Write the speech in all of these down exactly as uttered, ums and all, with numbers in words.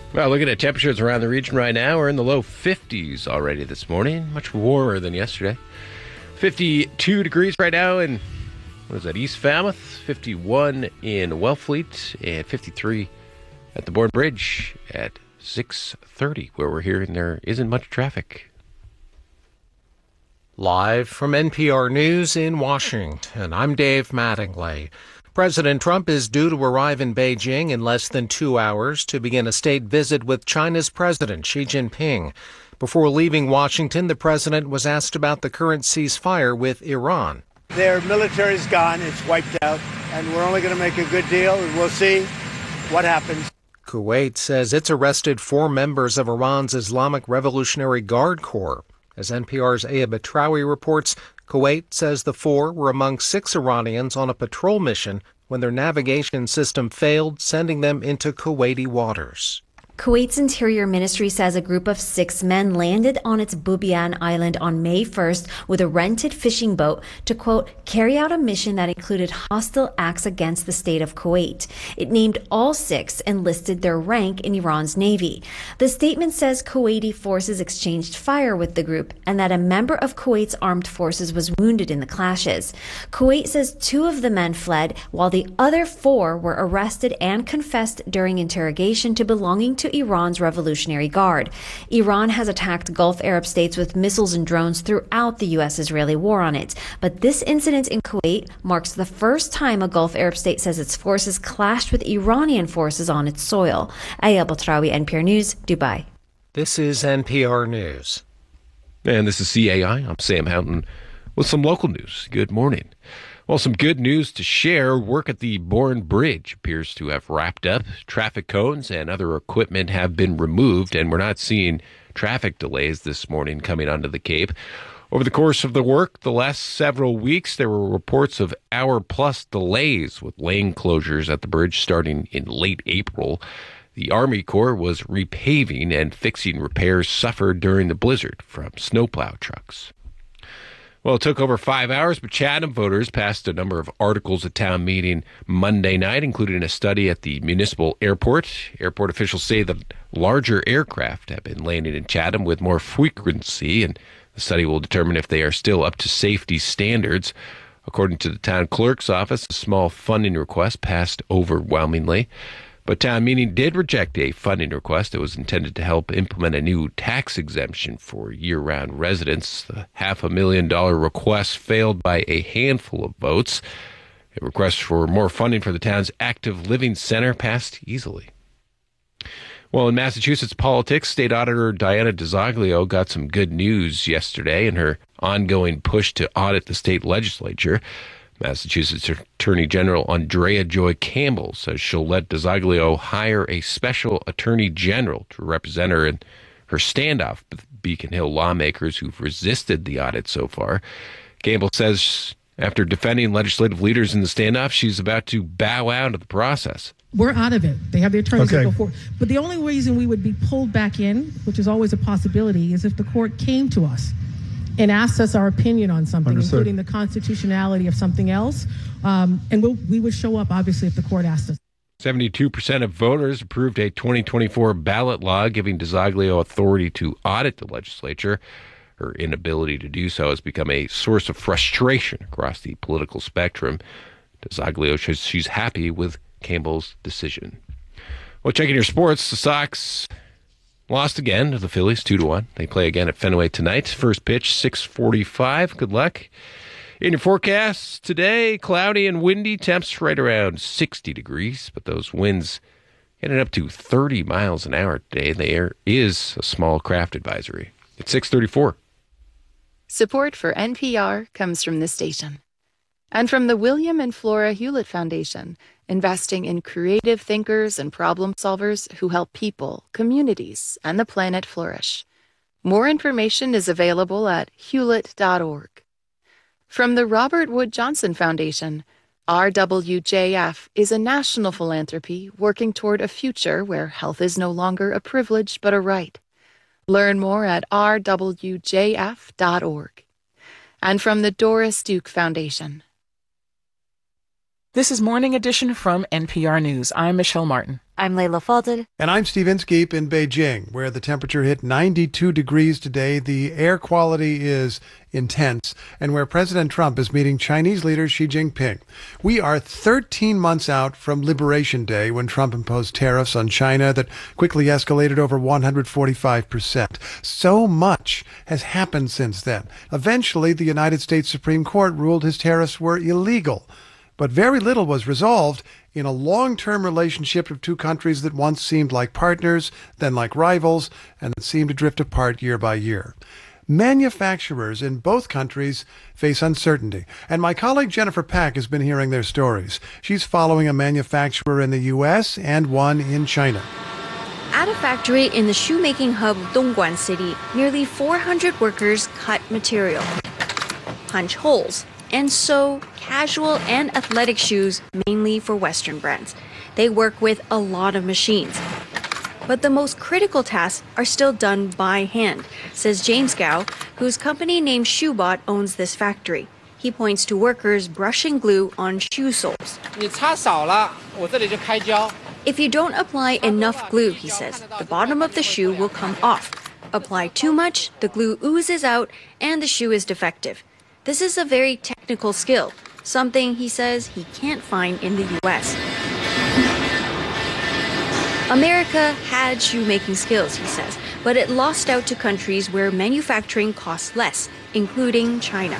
Well, looking at temperatures around the region right now, we're in the low fifties already this morning. Much warmer than yesterday. fifty-two degrees right now in, what is that, East Falmouth? fifty-one in Wellfleet and fifty-three at the Bourne Bridge at six thirty, where we're hearing there isn't much traffic. Live from N P R News in Washington, I'm Dave Mattingly. President Trump is due to arrive in Beijing in less than two hours to begin a state visit with China's President Xi Jinping. Before leaving Washington, the president was asked about the current ceasefire with Iran. Their military's gone, it's wiped out, and we're only going to make a good deal, and we'll see what happens. Kuwait says it's arrested four members of Iran's Islamic Revolutionary Guard Corps. As N P R's Aya Batrawi reports, Kuwait says the four were among six Iranians on a patrol mission when their navigation system failed, sending them into Kuwaiti waters. Kuwait's Interior Ministry says a group of six men landed on its Bubiyan Island on May first with a rented fishing boat to, quote, carry out a mission that included hostile acts against the state of Kuwait. It named all six and listed their rank in Iran's navy. The statement says Kuwaiti forces exchanged fire with the group and that a member of Kuwait's armed forces was wounded in the clashes. Kuwait says two of the men fled while the other four were arrested and confessed during interrogation to belonging to Iran's Revolutionary Guard. Iran has attacked Gulf Arab states with missiles and drones throughout the U S-Israeli war on it. But this incident in Kuwait marks the first time a Gulf Arab state says its forces clashed with Iranian forces on its soil. Aya Batrawi, N P R News, Dubai. This is N P R News. And this is C A I. I'm Sam Houghton with some local news. Good morning. Well, some good news to share. Work at the Bourne Bridge appears to have wrapped up. Traffic cones and other equipment have been removed, and we're not seeing traffic delays this morning coming onto the Cape. Over the course of the work, the last several weeks, there were reports of hour-plus delays with lane closures at the bridge starting in late April. The Army Corps was repaving and fixing repairs suffered during the blizzard from snowplow trucks. Well, it took over five hours, but Chatham voters passed a number of articles at town meeting Monday night, including a study at the municipal airport. Airport officials say that larger aircraft have been landing in Chatham with more frequency, and the study will determine if they are still up to safety standards. According to the town clerk's office, a small funding request passed overwhelmingly. But town meeting did reject a funding request that was intended to help implement a new tax exemption for year-round residents. The half a million dollar request failed by a handful of votes. A request for more funding for the town's Active Living Center passed easily. Well, in Massachusetts politics, State Auditor Diana DiZoglio got some good news yesterday in her ongoing push to audit the state legislature. Massachusetts Attorney General Andrea Joy Campbell says she'll let DiZoglio hire a special attorney general to represent her in her standoff with Beacon Hill lawmakers who've resisted the audit so far. Campbell says after defending legislative leaders in the standoff, she's about to bow out of the process. We're out of it. They have the attorneys okay. that go forward. But the only reason we would be pulled back in, which is always a possibility, is if the court came to us and asked us our opinion on something, Understood. including the constitutionality of something else. Um, and we'll, we would show up, obviously, if the court asked us. seventy-two percent of voters approved a twenty twenty-four ballot law giving DiZoglio authority to audit the legislature. Her inability to do so has become a source of frustration across the political spectrum. DiZoglio says she's happy with Campbell's decision. Well, checking your sports, the Sox lost again to the Phillies, two to one. They play again at Fenway tonight. First pitch, six forty-five. Good luck. In your forecast today, cloudy and windy. Temps right around sixty degrees, but those winds getting up to thirty miles an hour today. There is a small craft advisory. It's six thirty-four. Support for N P R comes from this station. And from the William and Flora Hewlett Foundation, investing in creative thinkers and problem solvers who help people, communities, and the planet flourish. More information is available at hewlett dot org. From the Robert Wood Johnson Foundation, R W J F is a national philanthropy working toward a future where health is no longer a privilege but a right. Learn more at r w j f dot org. And from the Doris Duke Foundation. This is Morning Edition from N P R News. I'm Michelle Martin. I'm Layla Fadel. And I'm Steve Inskeep in Beijing, where the temperature hit ninety-two degrees today. The air quality is intense, and where President Trump is meeting Chinese leader Xi Jinping. We are thirteen months out from Liberation Day, when Trump imposed tariffs on China that quickly escalated over one hundred forty-five percent. So much has happened since then. Eventually, the United States Supreme Court ruled his tariffs were illegal. But very little was resolved in a long-term relationship of two countries that once seemed like partners, then like rivals, and that seemed to drift apart year by year. Manufacturers in both countries face uncertainty, and my colleague Jennifer Pack has been hearing their stories. She's following a manufacturer in the U S and one in China. At a factory in the shoemaking hub of Dongguan City, nearly four hundred workers cut material, punch holes, and sew casual and athletic shoes, mainly for Western brands. They work with a lot of machines. But the most critical tasks are still done by hand, says James Gao, whose company named Shoebot owns this factory. He points to workers brushing glue on shoe soles. If you don't apply enough glue, he says, the bottom of the shoe will come off. Apply too much, the glue oozes out, and the shoe is defective. This is a very technical skill, something he says he can't find in the U S. America had shoemaking skills, he says, but it lost out to countries where manufacturing costs less, including China.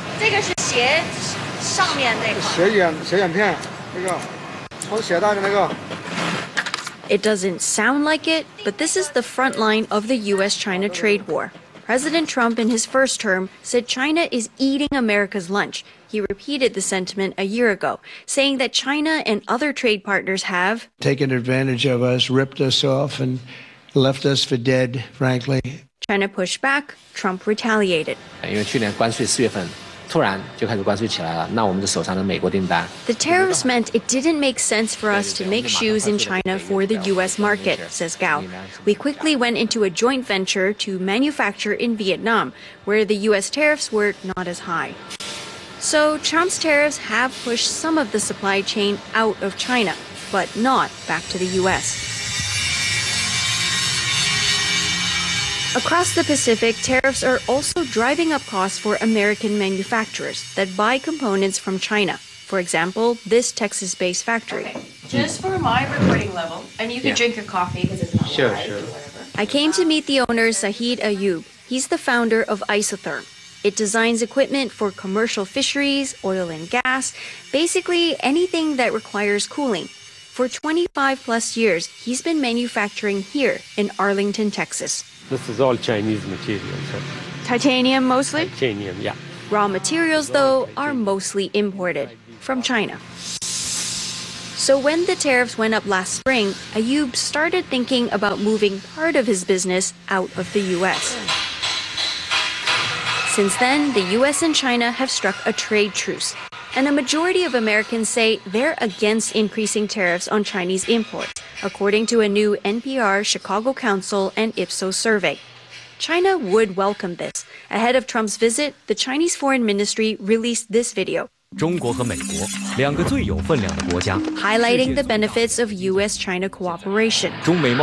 It doesn't sound like it, but this is the front line of the U S China trade war. President Trump, in his first term, said China is eating America's lunch. He repeated the sentiment a year ago, saying that China and other trade partners have taken advantage of us, ripped us off, and left us for dead, frankly. China pushed back, Trump retaliated. The tariffs meant it didn't make sense for us to make shoes in China for the U S market, says Gao. We quickly went into a joint venture to manufacture in Vietnam, where the U S tariffs were not as high. So Trump's tariffs have pushed some of the supply chain out of China, but not back to the U S. Across the Pacific, tariffs are also driving up costs for American manufacturers that buy components from China. For example, this Texas-based factory. Okay. Just for my recording level, and you can yeah. drink your coffee because it's not sure, live sure. or whatever. I came to meet the owner, Zahid Ayub. He's the founder of Isotherm. It designs equipment for commercial fisheries, oil and gas, basically anything that requires cooling. For twenty-five plus years, he's been manufacturing here in Arlington, Texas. This is all Chinese material. So. Titanium mostly? Titanium, yeah. Raw materials, though, are mostly imported from China. So when the tariffs went up last spring, Ayub started thinking about moving part of his business out of the U S. Since then, the U S and China have struck a trade truce. And a majority of Americans say they're against increasing tariffs on Chinese imports, according to a new N P R, Chicago Council, and Ipsos survey. China would welcome this. Ahead of Trump's visit, the Chinese Foreign Ministry released this video, highlighting the benefits of U S China cooperation.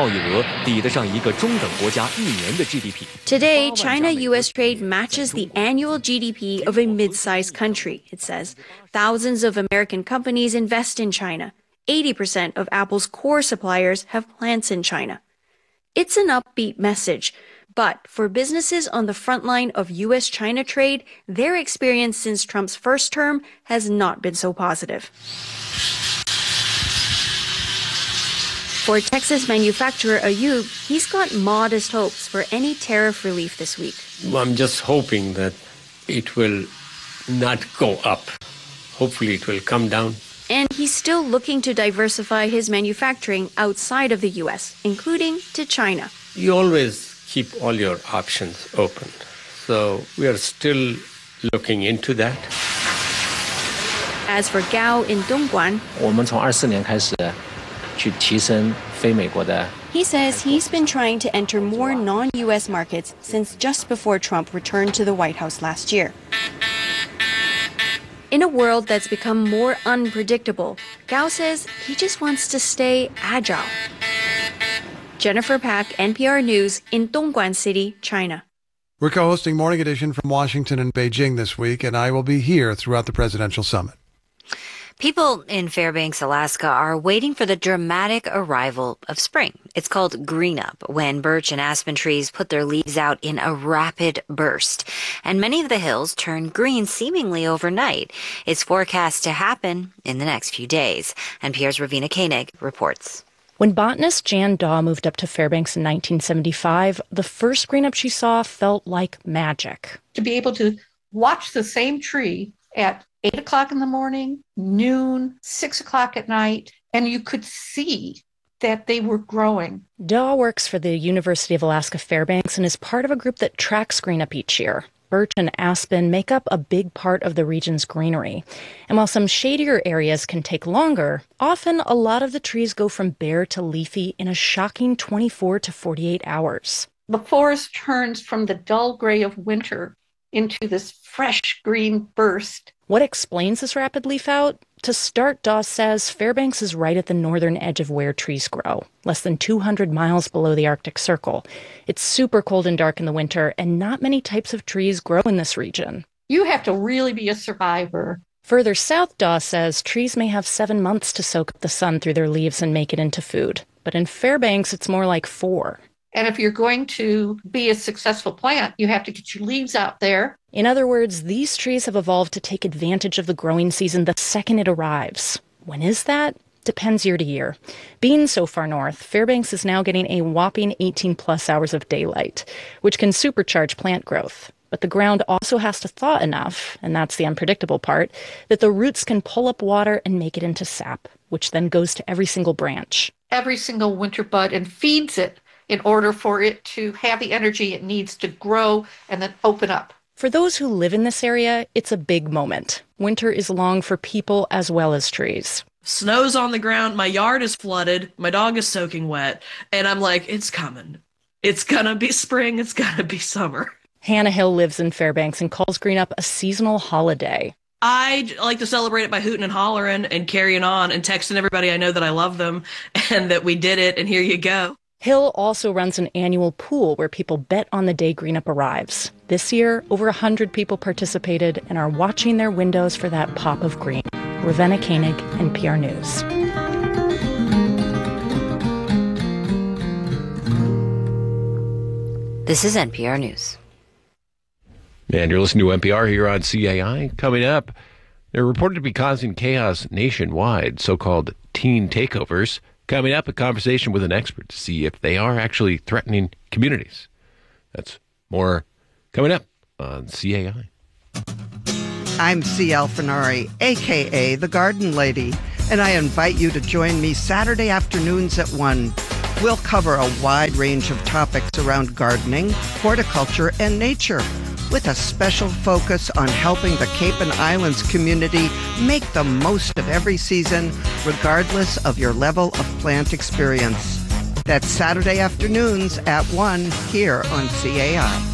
Today, China-U S trade matches the annual G D P of a mid-sized country, it says. Thousands of American companies invest in China. eighty percent of Apple's core suppliers have plants in China. It's an upbeat message. But for businesses on the front line of U S China trade, their experience since Trump's first term has not been so positive. For Texas manufacturer Ayub, he's got modest hopes for any tariff relief this week. I'm just hoping that it will not go up. Hopefully it will come down. And he's still looking to diversify his manufacturing outside of the U S, including to China. You always keep all your options open. So we are still looking into that. As for Gao in Dongguan, he says he's been trying to enter more non-U S markets since just before Trump returned to the White House last year. In a world that's become more unpredictable, Gao says he just wants to stay agile. Jennifer Pak, N P R News in Dongguan City, China. We're co-hosting Morning Edition from Washington and Beijing this week, and I will be here throughout the presidential summit. People in Fairbanks, Alaska are waiting for the dramatic arrival of spring. It's called green up, when birch and aspen trees put their leaves out in a rapid burst. And many of the hills turn green seemingly overnight. It's forecast to happen in the next few days. N P R's Ravina Koenig reports. When botanist Jan Daw moved up to Fairbanks in nineteen seventy-five, the first green up she saw felt like magic. To be able to watch the same tree at eight o'clock in the morning, noon, six o'clock at night, and you could see that they were growing. Daw works for the University of Alaska Fairbanks and is part of a group that tracks green up each year. Birch and aspen make up a big part of the region's greenery. And while some shadier areas can take longer, often a lot of the trees go from bare to leafy in a shocking twenty-four to forty-eight hours. The forest turns from the dull gray of winter into this fresh green burst. What explains this rapid leaf out? To start, Daw says Fairbanks is right at the northern edge of where trees grow, less than two hundred miles below the Arctic Circle. It's super cold and dark in the winter, and not many types of trees grow in this region. You have to really be a survivor. Further south, Daw says trees may have seven months to soak up the sun through their leaves and make it into food. But in Fairbanks, it's more like four. And if you're going to be a successful plant, you have to get your leaves out there. In other words, these trees have evolved to take advantage of the growing season the second it arrives. When is that? Depends year to year. Being so far north, Fairbanks is now getting a whopping eighteen plus hours of daylight, which can supercharge plant growth. But the ground also has to thaw enough, and that's the unpredictable part, that the roots can pull up water and make it into sap, which then goes to every single branch. Every single winter bud and feeds it in order for it to have the energy it needs to grow and then open up. For those who live in this area, it's a big moment. Winter is long for people as well as trees. Snow's on the ground, my yard is flooded, my dog is soaking wet, and I'm like, it's coming. It's gonna be spring, it's gonna be summer. Hannah Hill lives in Fairbanks and calls green up a seasonal holiday. I like to celebrate it by hooting and hollering and carrying on and texting everybody I know that I love them and that we did it and here you go. Hill also runs an annual pool where people bet on the day green up arrives. This year, over one hundred people participated and are watching their windows for that pop of green. Ravenna Koenig, N P R News. This is N P R News. And you're listening to N P R here on C A I. Coming up, they're reported to be causing chaos nationwide, so-called teen takeovers. Coming up, a conversation with an expert to see if they are actually threatening communities. That's more coming up on C A I. I'm C. Alfinari, a k a. The Garden Lady, and I invite you to join me Saturday afternoons at one. We'll cover a wide range of topics around gardening, horticulture, and nature, with a special focus on helping the Cape and Islands community make the most of every season, regardless of your level of plant experience. That's Saturday afternoons at one here on C A I.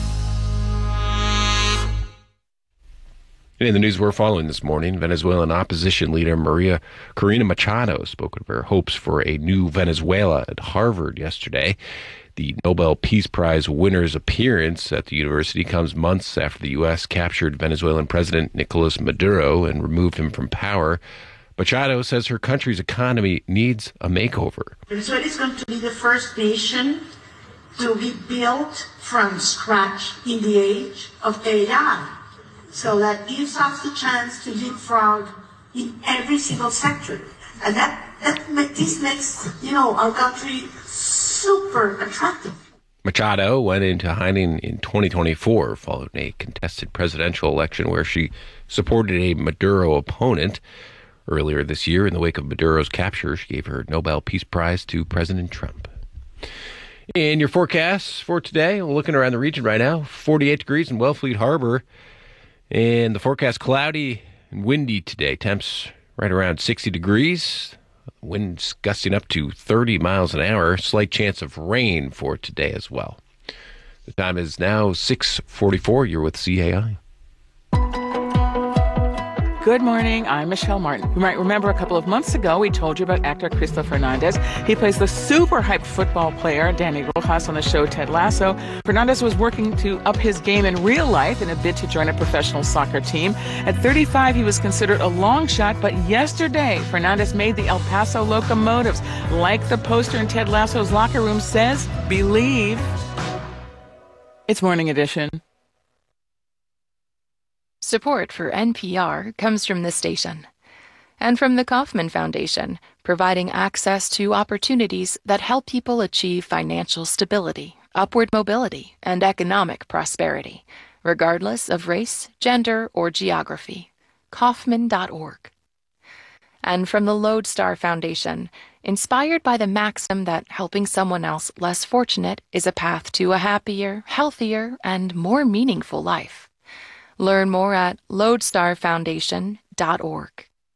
In the news we're following this morning, Venezuelan opposition leader Maria Corina Machado spoke of her hopes for a new Venezuela at Harvard yesterday. The Nobel Peace Prize winner's appearance at the university comes months after the U S captured Venezuelan President Nicolas Maduro and removed him from power. Machado says her country's economy needs a makeover. Venezuela is going to be the first nation to be built from scratch in the age of A I. So that gives us the chance to leapfrog in every single sector. And that, that make, this makes, you know, our country super attractive. Machado went into hiding in twenty twenty-four following a contested presidential election where she supported a Maduro opponent. Earlier this year, in the wake of Maduro's capture, she gave her Nobel Peace Prize to President Trump. In your forecasts for today, looking around the region right now, forty-eight degrees in Wellfleet Harbor. And the forecast cloudy and windy today. Temps right around sixty degrees. Winds gusting up to thirty miles an hour. Slight chance of rain for today as well. The time is now six forty-four. You're with C A I. Good morning. I'm Michelle Martin. You might remember a couple of months ago, we told you about actor Cristo Fernandez. He plays the super hyped football player, Danny Rojas, on the show Ted Lasso. Fernandez was working to up his game in real life in a bid to join a professional soccer team. At thirty-five, he was considered a long shot, but yesterday, Fernandez made the El Paso Locomotives. Like the poster in Ted Lasso's locker room says, believe. It's Morning Edition. Support for N P R comes from this station and from the Kauffman Foundation, providing access to opportunities that help people achieve financial stability, upward mobility, and economic prosperity, regardless of race, gender, or geography. Kauffman dot org. And from the Lodestar Foundation, inspired by the maxim that helping someone else less fortunate is a path to a happier, healthier, and more meaningful life. Learn more at lodestar foundation dot org.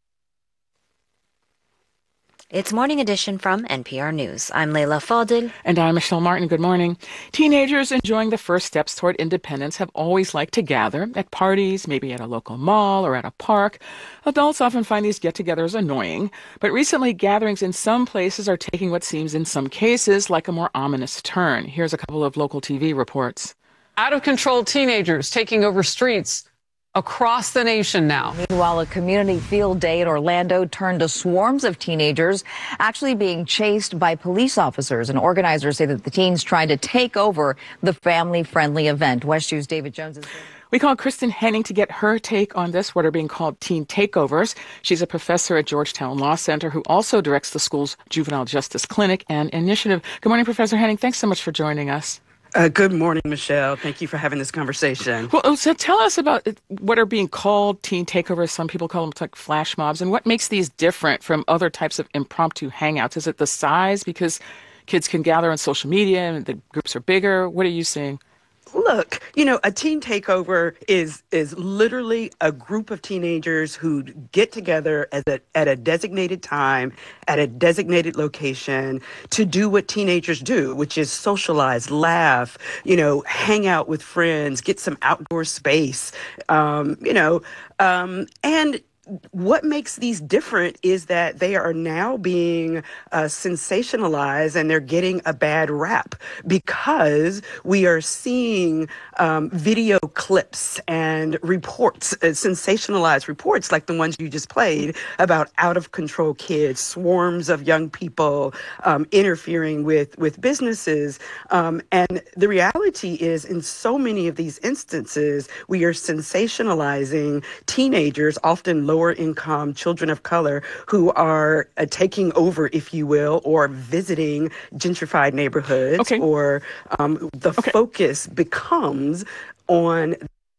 It's Morning Edition from N P R News. I'm Leila Fadil. And I'm Michelle Martin. Good morning. Teenagers enjoying the first steps toward independence have always liked to gather at parties, maybe at a local mall or at a park. Adults often find these get-togethers annoying, but recently gatherings in some places are taking what seems in some cases like a more ominous turn. Here's a couple of local T V reports. Out-of-control teenagers taking over streets across the nation now. Meanwhile, a community field day in Orlando turned to swarms of teenagers actually being chased by police officers. And organizers say that the teens tried to take over the family-friendly event. West U's David Jones is there. We called Kristen Henning to get her take on this, what are being called teen takeovers. She's a professor at Georgetown Law Center who also directs the school's Juvenile Justice Clinic and Initiative. Good morning, Professor Henning. Thanks so much for joining us. Uh, good morning, Michelle. Thank you for having this conversation. Well, so tell us about what are being called teen takeovers. Some people call them like flash mobs. And what makes these different from other types of impromptu hangouts? Is it the size? Because kids can gather on social media and the groups are bigger. What are you seeing? Look, you know, a teen takeover is is literally a group of teenagers who get together at a, at a designated time, at a designated location to do what teenagers do, which is socialize, laugh, you know, hang out with friends, get some outdoor space, um, you know, um, and what makes these different is that they are now being uh, sensationalized and they're getting a bad rap because we are seeing um, video clips and reports, uh, sensationalized reports like the ones you just played about out-of-control kids, swarms of young people um, interfering with, with businesses. Um, and the reality is in so many of these instances, we are sensationalizing teenagers, often low lower income children of color who are uh, taking over, if you will, or visiting gentrified neighborhoods, okay. or um, the okay. focus becomes on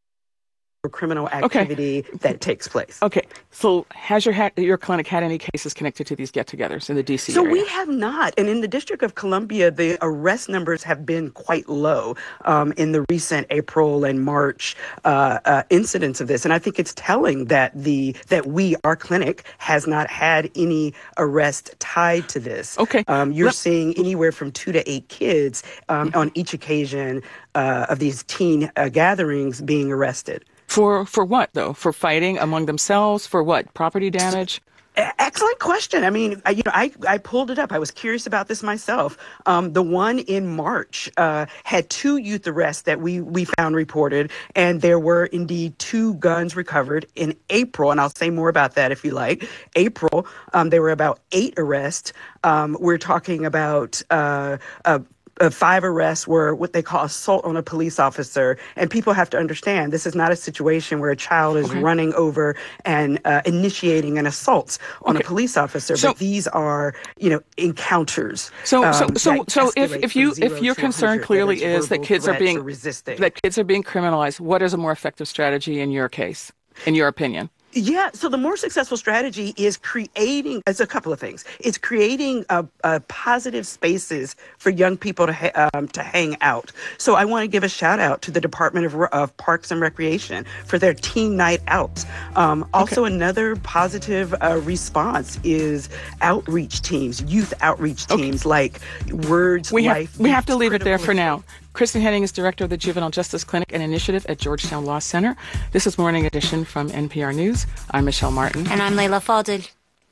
criminal activity okay. that takes place. Okay. So has your ha- your clinic had any cases connected to these get-togethers in the D C so area? So we have not. And in the District of Columbia, the arrest numbers have been quite low um, in the recent April and March uh, uh, incidents of this. And I think it's telling that the that we, our clinic, has not had any arrest tied to this. Okay. Um, you're Let- seeing anywhere from two to eight kids um, on each occasion uh, of these teen uh, gatherings being arrested. For for what, though? For fighting among themselves? For what? Property damage? Excellent question. I mean, I, you know, I, I pulled it up. I was curious about this myself. Um, the one in March uh, had two youth arrests that we, we found reported, and there were indeed two guns recovered. In April, and I'll say more about that if you like, April, um, there were about eight arrests. Um, we're talking about uh, uh, Uh, five arrests were what they call assault on a police officer. And people have to understand this is not a situation where a child is okay. running over and uh, initiating an assault on okay. a police officer. So, but these are, you know, encounters. So, um, so, so, so if, if you if your concern clearly is that kids are being that kids are being criminalized, what is a more effective strategy in your case, in your opinion? Yeah, so the more successful strategy is creating, it's a couple of things. It's creating uh, uh, positive spaces for young people to ha- um, to hang out. So I want to give a shout out to the Department of, of Parks and Recreation for their teen night out. Um, also, okay. another positive uh, response is outreach teams, youth outreach teams, okay. like Words we Life. Have, we have to leave it there for now. Kristen Henning is director of the Juvenile Justice Clinic and Initiative at Georgetown Law Center. This is Morning Edition from N P R News. I'm Michelle Martin. And I'm Leila Fadel.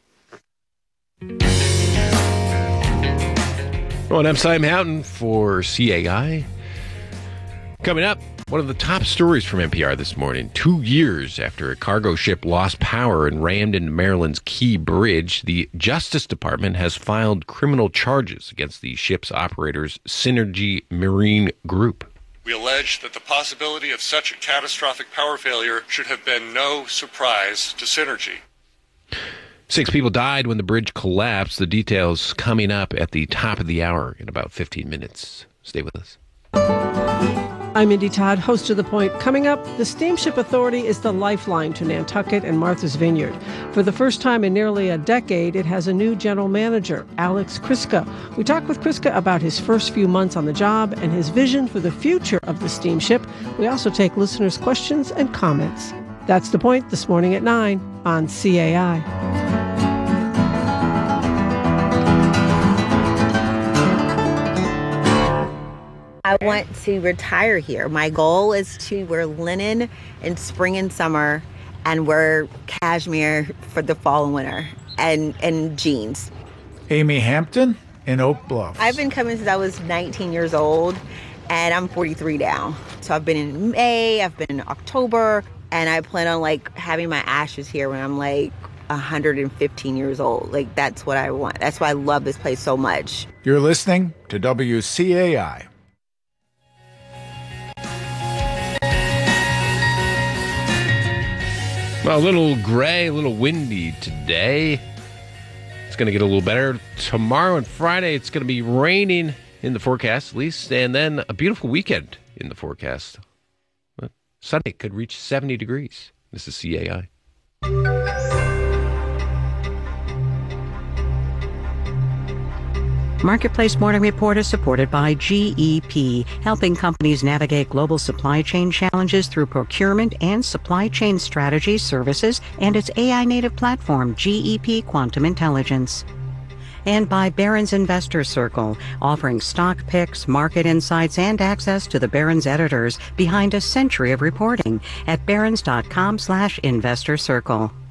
Well, and I'm Simon Houghton for C A I. Coming up, one of the top stories from N P R this morning. Two years after a cargo ship lost power and rammed into Maryland's Key Bridge, the Justice Department has filed criminal charges against the ship's operators, Synergy Marine Group. We allege that the possibility of such a catastrophic power failure should have been no surprise to Synergy. Six people died when the bridge collapsed. The details coming up at the top of the hour in about fifteen minutes. Stay with us. I'm Indy Todd, host of The Point. Coming up, the Steamship Authority is the lifeline to Nantucket and Martha's Vineyard. For the first time in nearly a decade, it has a new general manager, Alex Kryska. We talked with Kryska about his first few months on the job and his vision for the future of the steamship. We also take listeners' questions and comments. That's The Point this morning at nine on C A I. I want to retire here. My goal is to wear linen in spring and summer and wear cashmere for the fall and winter and, and jeans. Amy Hampton in Oak Bluff. I've been coming since I was nineteen years old and I'm forty-three now. So I've been in May, I've been in October, and I plan on like having my ashes here when I'm like one hundred fifteen years old. Like that's what I want. That's why I love this place so much. You're listening to W C A I. Well, a little gray, a little windy today. It's going to get a little better. Tomorrow and Friday, it's going to be raining in the forecast, at least, and then a beautiful weekend in the forecast. Sunday could reach seventy degrees. This is C A I. Marketplace Morning Report is supported by G E P, helping companies navigate global supply chain challenges through procurement and supply chain strategy services and its A I-native platform, G E P Quantum Intelligence. And by Barron's Investor Circle, offering stock picks, market insights, and access to the Barron's editors behind a century of reporting at barrons dot com slash investor circle.